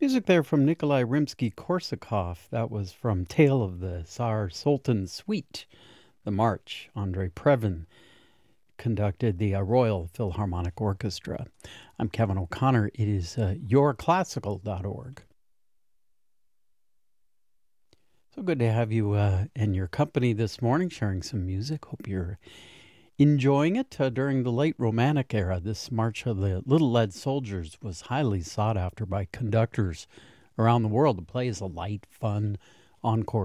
Music there from Nikolai Rimsky-Korsakov. That was from Tale of the Tsar Sultan Suite, the March. Andrei Previn conducted the Royal Philharmonic Orchestra. I'm Kevin O'Connor. It is yourclassical.org. So good to have you in your company this morning, sharing some music. Hope you're enjoying it. During the late Romantic era, this March of the Little Lead Soldiers was highly sought after by conductors around the world. The play is a light, fun encore